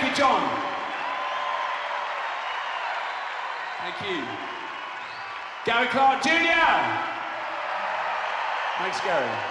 Jamie John. Thank you. Gary Clark Jr. Thanks, Gary.